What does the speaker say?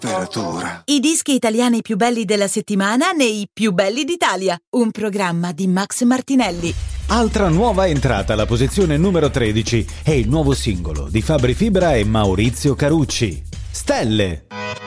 Temperatura. I dischi italiani più belli della settimana nei più belli d'Italia. Un programma di Max Martinelli. Altra nuova entrata alla posizione numero 13 è il nuovo singolo di Fabri Fibra e Maurizio Carucci. Stelle.